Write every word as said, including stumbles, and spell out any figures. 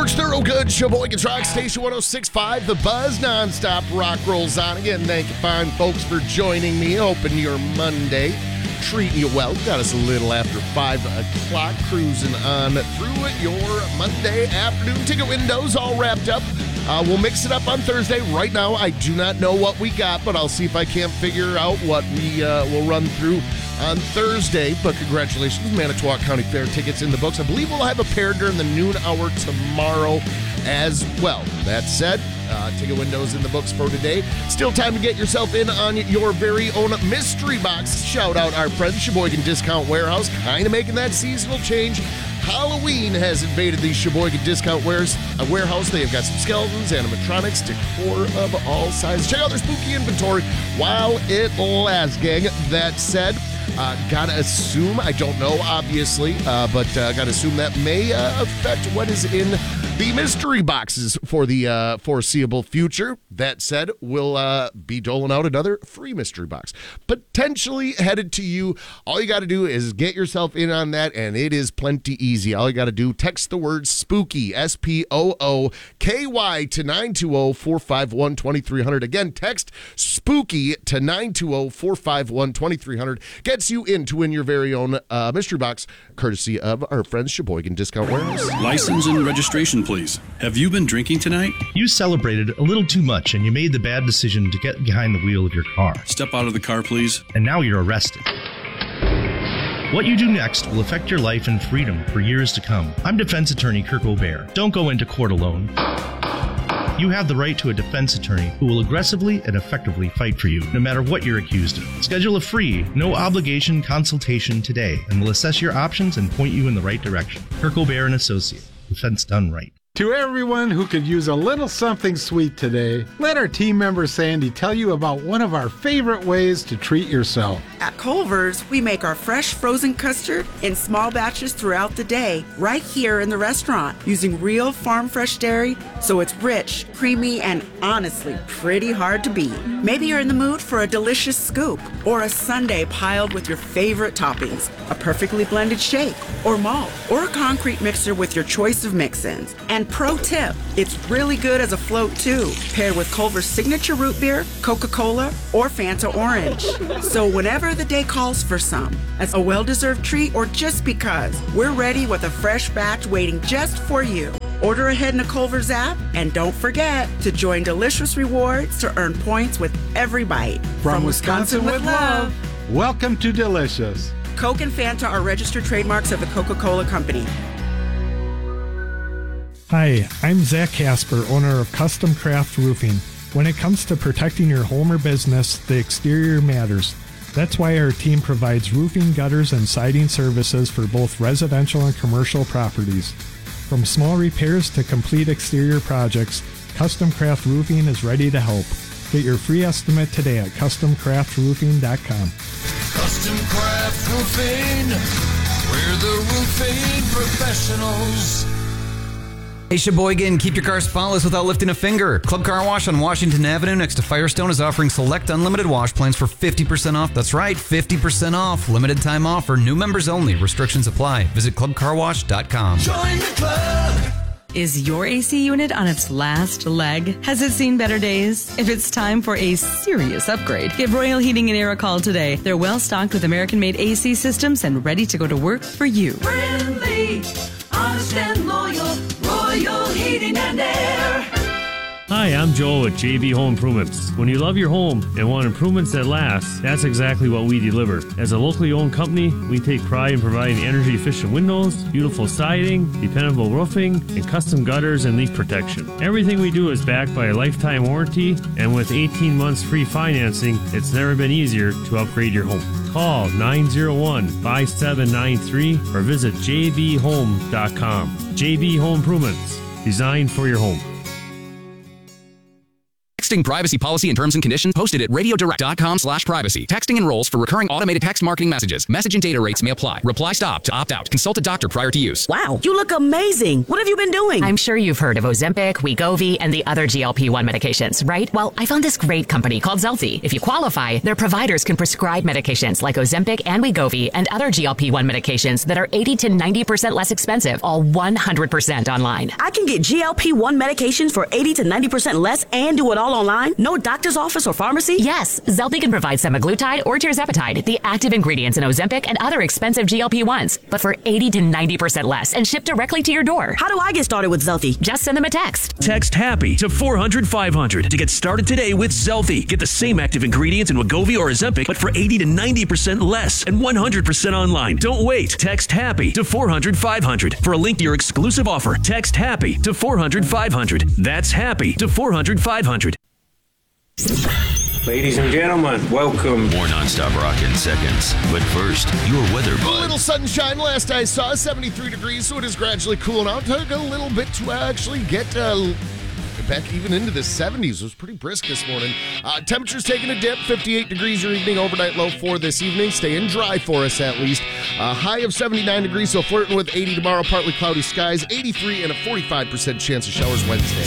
George Thorogood, Sheboygan's Rock Station one oh six point five. The Buzz nonstop rock rolls on. Again, thank you, fine folks, for joining me. Hoping your Monday treating you well. Got us a little after five o'clock, cruising on through it. Your Monday afternoon ticket windows all wrapped up. Uh, we'll mix it up on Thursday. Right now, I do not know what we got, but I'll see if I can't figure out what we uh, will run through on Thursday. But congratulations, Manitowoc County Fair tickets in the books. I believe we'll have a pair during the noon hour tomorrow as well. That said, uh, ticket windows in the books for today. Still time to get yourself in on your very own mystery box. Shout out our friends, Sheboygan Discount Warehouse, kind of making that seasonal change. Halloween has invaded the Sheboygan Discount Wares, uh, Warehouse. They have got some skeletons, animatronics, decor of all sizes. Check out their spooky inventory while it lasts, gang. That said, uh, gotta assume, I don't know, obviously, uh, but uh, gotta assume that may uh, affect what is in the mystery boxes for the uh, foreseeable future. That said, we'll uh, be doling out another free mystery box, potentially headed to you. All you got to do is get yourself in on that, and it is plenty easy. All you got to do, text the word SPOOKY, S P O O K Y, to nine two zero, four five one, two three zero zero. Again, text SPOOKY to nine two zero, four five one, two three zero zero. Gets you in to win your very own uh, mystery box, courtesy of our friends Sheboygan Discount Warehouse. License and registration, please. Have you been drinking tonight? You celebrated a little too much and you made the bad decision to get behind the wheel of your car. Step out of the car, please. And now you're arrested. What you do next will affect your life and freedom for years to come. I'm defense attorney Kirk O'Bear. Don't go into court alone. You have the right to a defense attorney who will aggressively and effectively fight for you, no matter what you're accused of. Schedule a free, no-obligation consultation today, and we'll assess your options and point you in the right direction. Kirk O'Bear and Associate. Defense done right. To everyone who could use a little something sweet today, let our team member Sandy tell you about one of our favorite ways to treat yourself. At Culver's, we make our fresh frozen custard in small batches throughout the day, right here in the restaurant, using real farm fresh dairy, so it's rich, creamy, and honestly pretty hard to beat. Maybe you're in the mood for a delicious scoop, or a sundae piled with your favorite toppings, a perfectly blended shake, or malt, or a concrete mixer with your choice of mix-ins. And pro tip, it's really good as a float too, paired with Culver's signature root beer, Coca-Cola, or Fanta Orange. So whenever the day calls for some, as a well-deserved treat or just because, we're ready with a fresh batch waiting just for you. Order ahead in the Culver's app, and don't forget to join Delicious Rewards to earn points with every bite. From, From Wisconsin, Wisconsin with love, welcome to Delicious. Coke and Fanta are registered trademarks of the Coca-Cola Company. Hi, I'm Zach Casper, owner of Custom Craft Roofing. When it comes to protecting your home or business, the exterior matters. That's why our team provides roofing, gutters, and siding services for both residential and commercial properties. From small repairs to complete exterior projects, Custom Craft Roofing is ready to help. Get your free estimate today at custom craft roofing dot com. Custom Craft Roofing, we're the roofing professionals. Hey Sheboygan, keep your car spotless without lifting a finger. Club Car Wash on Washington Avenue next to Firestone is offering select unlimited wash plans for fifty percent off. That's right, fifty percent off. Limited time offer, new members only. Restrictions apply. Visit club car wash dot com. Join the club. Is your A C unit on its last leg? Has it seen better days? If it's time for a serious upgrade, give Royal Heating and Air a call today. They're well stocked with American-made A C systems and ready to go to work for you. Friendly, honest and loyal, Royal Heating and Air. Hi, I'm Joel with J V Home Improvements. When you love your home and want improvements that last, that's exactly what we deliver. As a locally owned company, we take pride in providing energy-efficient windows, beautiful siding, dependable roofing, and custom gutters and leak protection. Everything we do is backed by a lifetime warranty, and with eighteen months free financing, it's never been easier to upgrade your home. Call nine oh one, five seven nine three or visit j v home dot com. J V Home Improvements, designed for your home. Texting privacy policy and terms and conditions posted at radiodirect.com slash privacy. Texting enrolls for recurring automated text marketing messages. Message and data rates may apply. Reply stop to opt out. Consult a doctor prior to use. Wow, you look amazing. What have you been doing? I'm sure you've heard of Ozempic, Wegovy, and the other G L P one medications, right? Well, I found this great company called Zelfie. If you qualify, their providers can prescribe medications like Ozempic and Wegovy and other G L P one medications that are eighty to ninety percent less expensive, all one hundred percent online. I can get G L P one medications for eighty to ninety percent less and do it all online? No doctor's office or pharmacy? Yes, Zelfie can provide semaglutide or tirzepatide, the active ingredients in Ozempic and other expensive G L P ones, but for eighty to ninety percent less and shipped directly to your door. How do I get started with Zelfie? Just send them a text. Text HAPPY to four hundred five hundred to get started today with Zelfie. Get the same active ingredients in Wegovy or Ozempic, but for eighty to ninety percent less and one hundred percent online. Don't wait. Text HAPPY to four hundred five hundred. For a link to your exclusive offer, text HAPPY to four hundred five hundred. That's HAPPY to four hundred five hundred. Ladies and gentlemen, welcome. More nonstop rock in seconds. But first, your weather A bud. little sunshine last I saw, seventy-three degrees, so it is gradually cooling out. Took a little bit to actually get uh, back even into the seventies. It was pretty brisk this morning. Uh, temperatures taking a dip, fifty-eight degrees your evening, overnight low for this evening. Staying dry for us at least. A high of seventy-nine degrees, so flirting with eighty tomorrow, partly cloudy skies, eighty-three and a forty-five percent chance of showers Wednesday.